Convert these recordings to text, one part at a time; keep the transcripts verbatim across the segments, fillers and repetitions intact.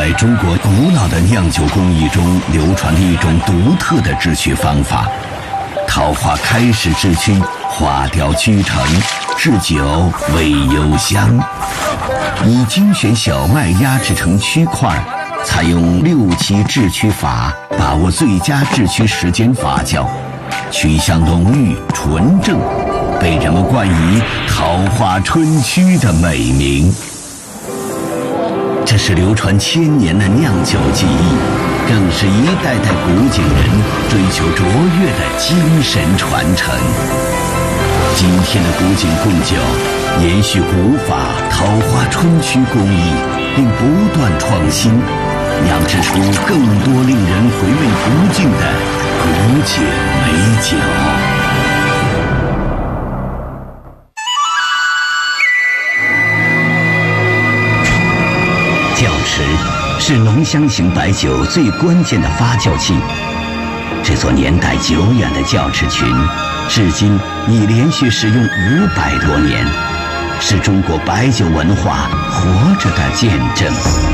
在中国古老的酿酒工艺中流传着一种独特的制曲方法。桃花开始制曲，花雕曲成，制酒味幽香。以精选小麦压制成曲块，采用六七制曲法，把握最佳制曲时间发酵，曲香浓郁纯正，被人们冠以桃花春曲的美名。这是流传千年的酿酒技艺，更是一代代古井人追求卓越的精神传承。今天的古井贡酒延续古法桃花春曲工艺，并不断创新，酿制出更多令人回味不尽的古井美酒。窖池是浓香型白酒最关键的发酵器。这座年代久远的窖池群，至今已连续使用五百多年，是中国白酒文化活着的见证。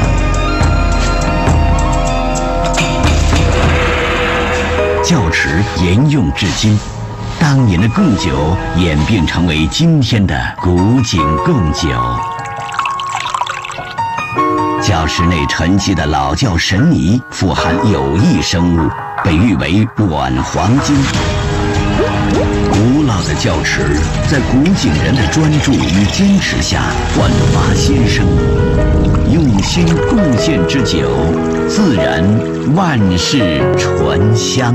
窖池沿用至今，当年的贡酒演变成为今天的古井贡酒。窖池内沉积的老窖神泥富含有益生物，被誉为软黄金。古老的窖池在古井人的专注与坚持下焕发新生，用心贡献之酒，自然万世醇香。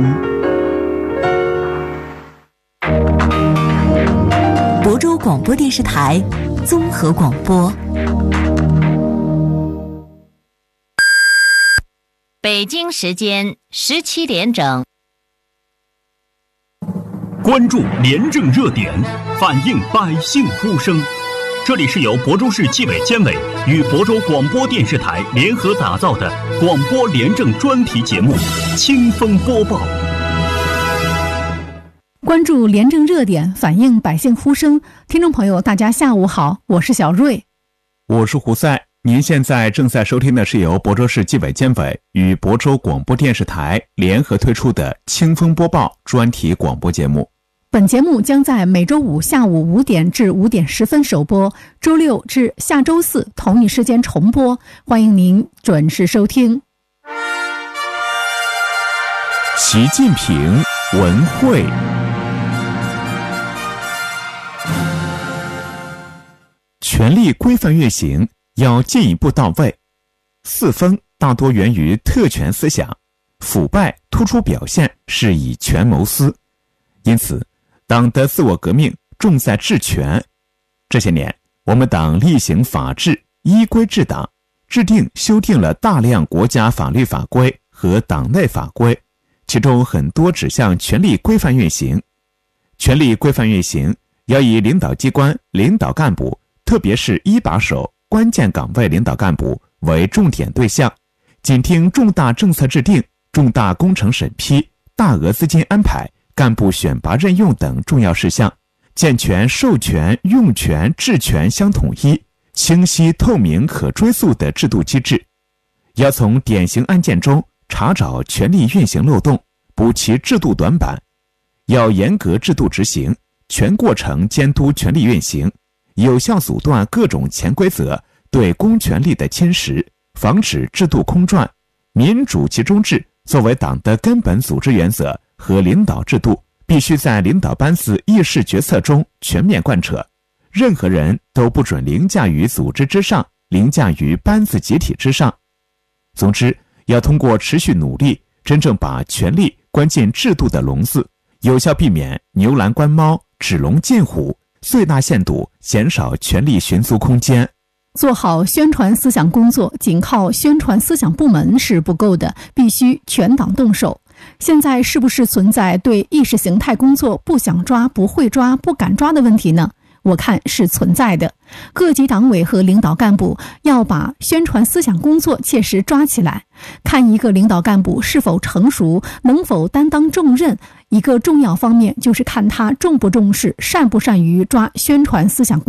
亳州广播电视台综合广播。 北京时间十七点整。 关注廉政热点，反映百姓呼声。这里是由亳州市纪委监委与亳州广播电视台联合打造的广播廉政专题节目《清风播报》。 关注廉政热点，反映百姓呼声。听众朋友，大家下午好，我是小瑞， 我是胡塞。您现在正在收听的是由亳州市纪委监委与亳州广播电视台联合推出的《清风播报》专题广播节目。 本节目将在每周五下午五点至五点十分首播，周六至下周四同一时间重播，欢迎您准时收听。 习近平文汇。权力规范运行要进一步到位。四风大多源于特权思想，腐败突出表现是以权谋私，因此党的自我革命重在治权。这些年，我们党厉行法治，依规治党，制定修订了大量国家法律法规和党内法规，其中很多指向权力规范运行。权力规范运行要以领导机关领导干部，特别是一把手关键岗位领导干部为重点对象，紧听重大政策制定、重大工程审批、大额资金安排、干部选拔任用等重要事项，健全授权、用权、治权相统一、清晰透明可追溯的制度机制。要从典型案件中查找权力运行漏洞，补其制度短板。要严格制度执行，全过程监督权力运行，有效阻断各种潜规则对公权力的侵蚀，防止制度空转。民主集中制作为党的根本组织原则和领导制度，必须在领导班子议事决策中全面贯彻。任何人都不准凌驾于组织之上，凌驾于班子集体之上。总之，要通过持续努力，真正把权力关进制度的笼子，有效避免牛栏关猫、指龙进虎，最大限度减少权力寻租空间。 做好宣传思想工作，仅靠宣传思想部门是不够的，必须全党动手。现在是不是存在对意识形态工作不想抓、不会抓、不敢抓的问题呢？我看是存在的。各级党委和领导干部要把宣传思想工作切实抓起来，看一个领导干部是否成熟，能否担当重任。一个重要方面就是看他重不重视、善不善于抓宣传思想工作。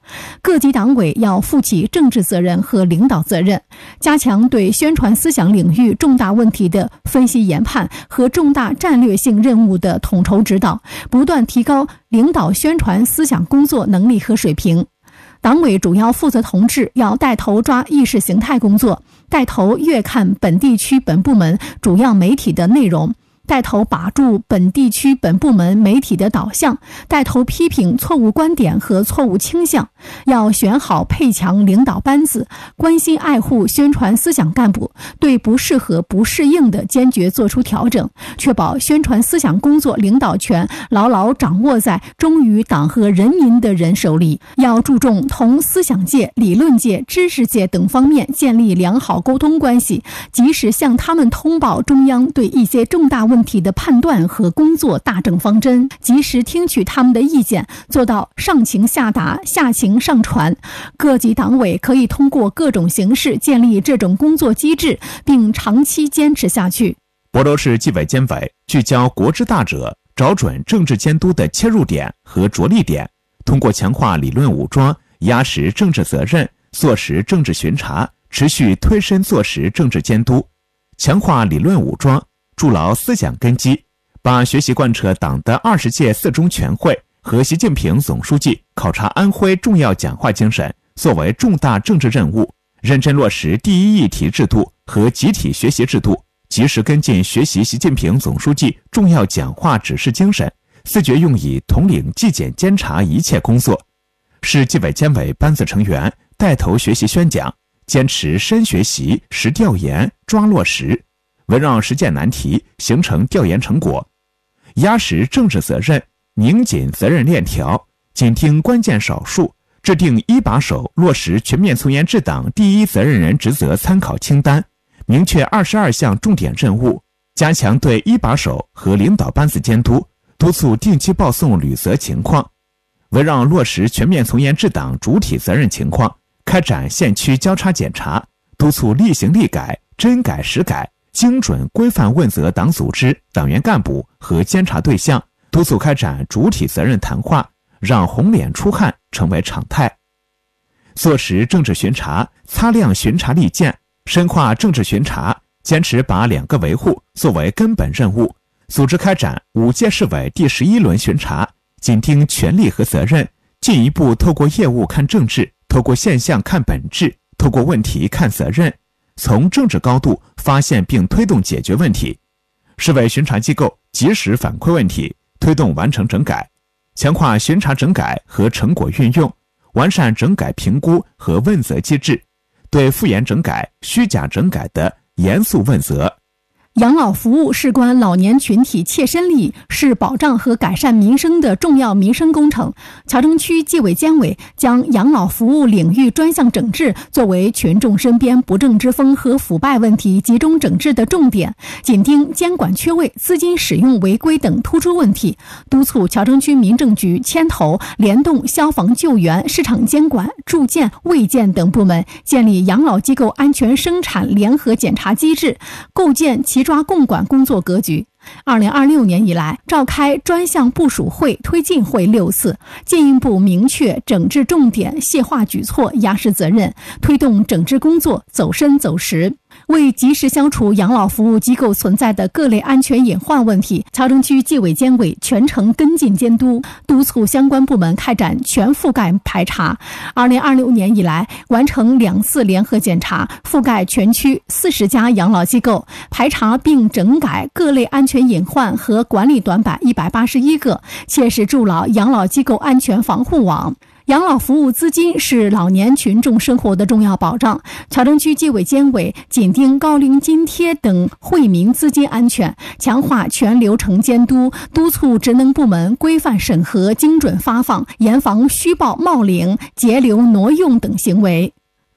各级党委要负起政治责任和领导责任，加强对宣传思想领域重大问题的分析研判和重大战略性任务的统筹指导，不断提高领导宣传思想工作能力和水平。党委主要负责同志要带头抓意识形态工作，带头阅看本地区本部门主要媒体的内容，带头把住本地区本部门媒体的导向，带头批评错误观点和错误倾向，要选好配强领导班子，关心爱护宣传思想干部，对不适合不适应的坚决做出调整，确保宣传思想工作领导权牢牢掌握在忠于党和人民的人手里。要注重同思想界、理论界、知识界等方面建立良好沟通关系，及时向他们通报中央对一些重大问题的判断和工作大政方针，及时听取他们的意见，做到上情下达、下情上传。各级党委可以通过各种形式建立这种工作机制，并长期坚持下去。 亳州市纪委监委聚焦国之大者，找准政治监督的切入点和着力点，通过强化理论武装，压实政治责任，做实政治巡查，持续推深做实政治监督。强化理论武装，筑牢思想根基，把学习贯彻党的二十届四中全会和习近平总书记考察安徽重要讲话精神作为重大政治任务，认真落实第一议题制度和集体学习制度，及时跟进学习习近平总书记重要讲话指示精神，自觉用以统领纪检监察一切工作。市纪委监委班子成员带头学习宣讲，坚持深学习、实调研、抓落实，围绕实践难题形成调研成果，压实政治责任，拧紧责任链条，紧盯关键少数，制定一把手落实全面从严治党第一责任人职责参考清单，明确二十二项重点任务，加强对一把手和领导班子监督，督促定期报送履责情况，围绕落实全面从严治党主体责任情况，开展县区交叉检查，督促立行立改、真改实改，精准规范问责党组织、党员干部和监察对象，督促开展主体责任谈话，让红脸出汗成为常态。做实政治巡查，擦亮巡查利剑，深化政治巡查，坚持把两个维护作为根本任务，组织开展五届市委第十一轮巡查，紧盯权力和责任，进一步透过业务看政治，透过现象看本质，透过问题看责任，从政治高度发现并推动解决问题。市委巡查机构及时反馈问题，推动完成整改，强化巡查整改和成果运用，完善整改评估和问责机制，对复研整改、虚假整改的严肃问责。 养老服务事关老年群体切身利益，是保障和改善民生的重要民生工程。乔城区纪委监委将养老服务领域专项整治作为群众身边不正之风和腐败问题集中整治的重点，紧盯监管缺位、资金使用违规等突出问题，督促乔城区民政局牵头联动消防救援、市场监管、住建、卫健等部门，建立养老机构安全生产联合检查机制，构建齐抓共管工作格局。二零二六年以来，召开专项部署会、推进会六次，进一步明确整治重点、细化举措、压实责任，推动整治工作走深走实。为及时消除养老服务机构存在的各类安全隐患问题，乔城区纪委监委全程跟进监督，督促相关部门开展全覆盖排查。二零二六年以来，完成两次联合检查，覆盖全区四十家养老机构，排查并整改各类安全隐患和管理短板一百八十一个，切实筑牢养老机构安全防护网。养老服务资金是老年群众生活的重要保障，乔城区纪委监委紧盯高龄津贴等惠民资金安全，强化全流程监督，督促职能部门规范审核、精准发放，严防虚报冒领、截留挪用等行为。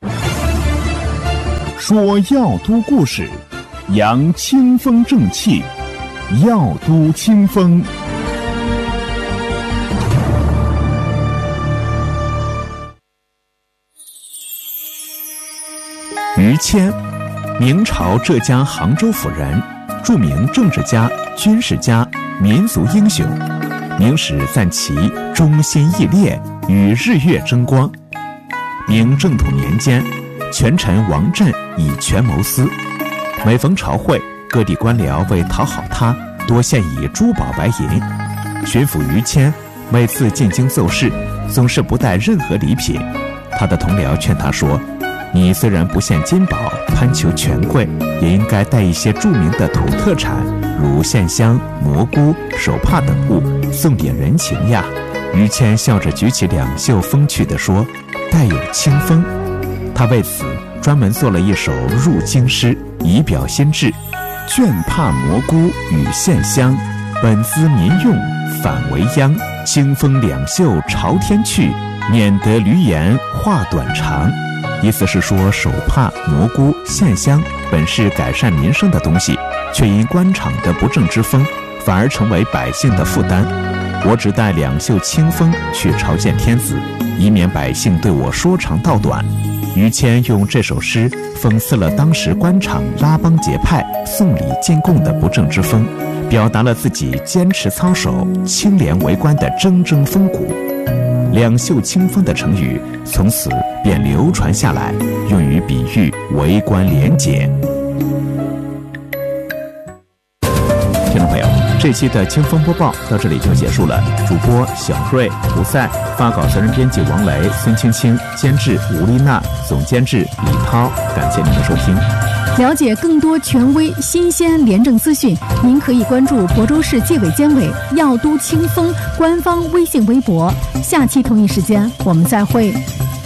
说药都故事，扬清风正气，药都清风。 于谦，明朝浙江杭州府人，著名政治家、军事家、民族英雄， 明史赞其忠心义烈，与日月争光。明正统年间，权臣王振以权谋私，每逢朝会，各地官僚为讨好他，多献以珠宝白银。巡抚于谦每次进京奏事，总是不带任何礼品。他的同僚劝他说，你虽然不献金宝，攀求权贵，也应该带一些著名的土特产，如线香、蘑菇、手帕等物，送点人情呀。于谦笑着举起两袖风趣地说，带有清风。他为此专门做了一首入京诗，以表心志。绢帕蘑菇与线香，本资民用反为殃。清风两袖朝天去，免得驴言话短长。意思是说，手帕、蘑菇、线香本是改善民生的东西，却因官场的不正之风，反而成为百姓的负担。我只带两袖清风去朝见天子，以免百姓对我说长道短。于谦用这首诗讽刺了当时官场拉帮结派、送礼进贡的不正之风，表达了自己坚持操守、清廉为官的铮铮风骨。两袖清风的成语从此便流传下来，用于比喻为官廉洁。听众朋友，这期的清风播报到这里就结束了。主播小瑞、胡赛，发稿责任编辑王雷、孙青青，监制吴丽娜，总监制李涛。感谢您的收听。 了解更多权威、新鲜廉政资讯，您可以关注亳州市纪委监委药都清风官方微信微博。下期同一时间我们再会。